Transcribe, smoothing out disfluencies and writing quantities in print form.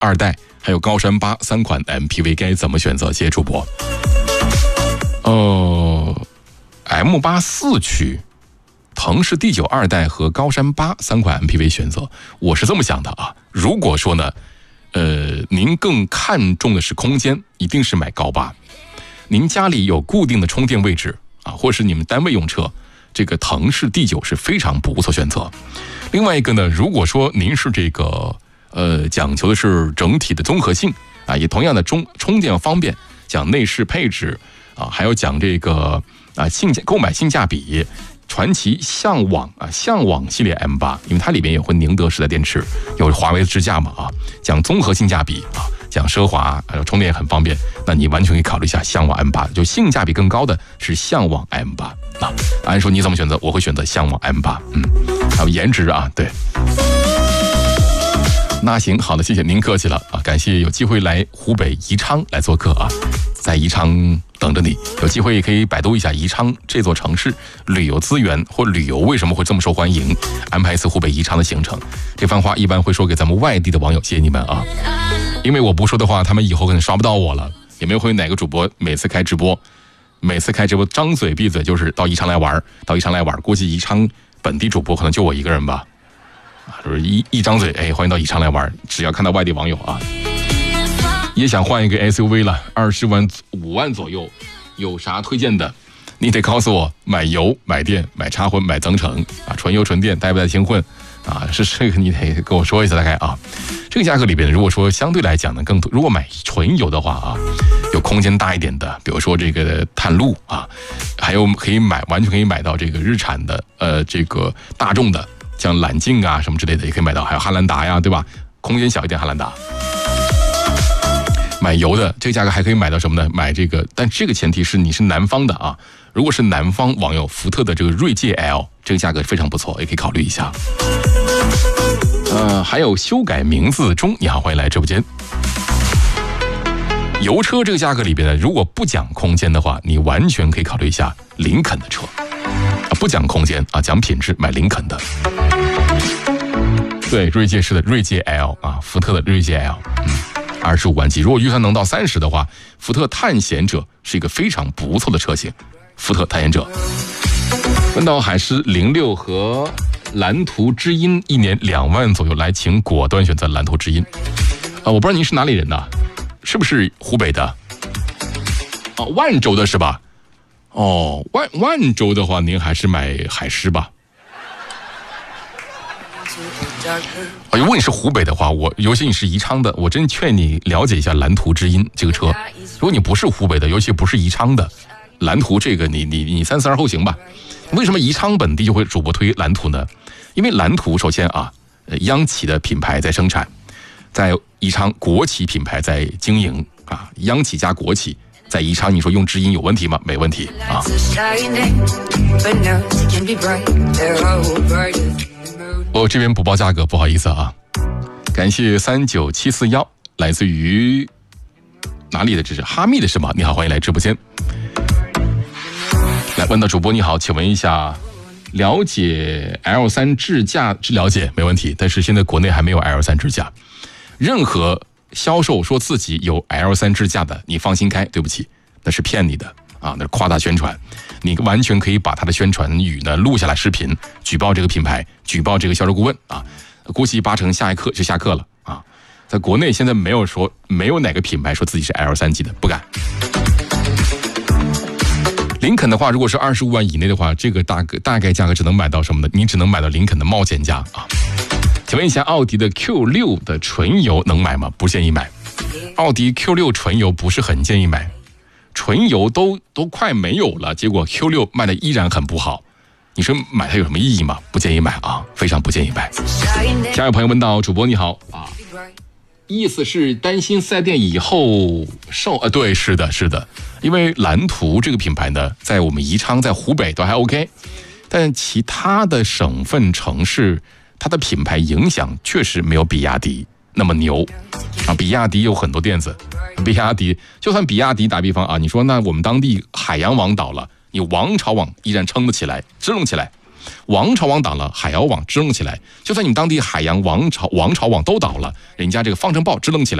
2代，还有高山83款 MPV 该怎么选择？谢谢主播。M8 4驱、腾势 D9 2代和高山8 3款 MPV 选择，我是这么想的啊。如果说呢，您更看重的是空间，一定是买高8。您家里有固定的充电位置啊，或是你们单位用车，这个腾势 D9 是非常不错选择。另外一个呢，如果说您是这个讲求的是整体的综合性啊，也同样的充电方便，讲内饰配置啊，还有讲这个购买性价比。传祺向往系列 M8， 因为它里面也会宁德时代电池，有华为的支架嘛啊，讲综合性价比啊，讲奢华，还有充电也很方便，那你完全可以考虑一下向往 M8， 就性价比更高的是向往 M8 啊。按说你怎么选择？我会选择向往 M8， 还有颜值啊，对。那行，好的，谢谢您客气了啊，感谢有机会来湖北宜昌来做客啊，在宜昌等着你，有机会可以百度一下宜昌这座城市旅游资源或旅游为什么会这么受欢迎，安排一次湖北宜昌的行程。这番话一般会说给咱们外地的网友，谢谢你们啊，因为我不说的话，他们以后可能刷不到我了。有没有会哪个主播每次开直播张嘴闭嘴就是到宜昌来玩，估计宜昌本地主播可能就我一个人吧。就是一张嘴，欢迎到宜昌来玩。只要看到外地网友啊，也想换一个 SUV 了，20万5万左右，有啥推荐的？你得告诉我，买油、买电、买插混、买增程啊，纯油纯电带不带轻混啊？是这个你得跟我说一下大概啊。这个价格里边，如果说相对来讲呢，如果买纯油的话啊，有空间大一点的，比如说这个探路啊，还有完全可以买到这个日产的这个大众的。像揽境啊什么之类的也可以买到，还有汉兰达呀，对吧？空间小一点汉兰达。买油的这个价格还可以买到什么呢？买这个，但这个前提是你是南方的啊。如果是南方网友，福特的这个锐界 L 这个价格非常不错，也可以考虑一下。还有修改名字中，你好，欢迎来直播间。油车这个价格里边呢，如果不讲空间的话，你完全可以考虑一下林肯的车。不讲空间啊，讲品质，买林肯的。对，锐界是的，锐界 L 啊，福特的锐界 L， 25万级。如果预算能到30的话，福特探险者是一个非常不错的车型。福特探险者。问到海狮06和蓝图知音，1年2万左右，来，请果断选择蓝图知音。我不知道您是哪里人呢？是不是湖北的？万州的是吧？万州的话，您还是买海狮吧。如果你是湖北的话，尤其你是宜昌的，我真劝你了解一下蓝图知音这个车。如果你不是湖北的，尤其不是宜昌的，蓝图这个你三思而后行吧。为什么宜昌本地就会主播推蓝图呢？因为蓝图首先啊，央企的品牌在生产，在宜昌国企品牌在经营啊，央企加国企。在宜昌，你说用知音有问题吗？没问题啊。我这边不报价格，不好意思啊。感谢39741，来自于哪里的？这是哈密的是吗？你好，欢迎来直播间。来问到主播你好，请问一下，了解 L3 智驾了解没问题，但是现在国内还没有 L3 智驾，任何销售说自己有 L3 智驾的，你放心开，对不起，那是骗你的啊，那是夸大宣传。你完全可以把他的宣传语呢录下来视频，举报这个品牌，举报这个销售顾问啊，估计80%下一刻就下课了啊。在国内现在没有哪个品牌说自己是 L3 级的，不敢。林肯的话，如果是25万以内的话，这个大概价格只能买到什么呢？你只能买到林肯的冒险家啊。请问一下，奥迪的 Q6 的纯油能买吗？不建议买。奥迪 Q6 纯油不是很建议买，纯油都快没有了，结果 Q6 卖的依然很不好，你说买它有什么意义吗？不建议买啊，非常不建议买。下一位朋友问到，主播你好啊，意思是担心4S店以后对，是的，因为蓝图这个品牌呢，在我们宜昌，在湖北都还 OK， 但其他的省份城市，它的品牌影响确实没有比亚迪那么牛啊。比亚迪有很多店子，就算比亚迪打比方啊，你说那我们当地海洋网倒了，你王朝网依然撑得起来，支棱起来。 王朝网倒了，海肴网支棱起来。就算你们当地海洋王朝网都倒了，人家这个方程报支棱起来。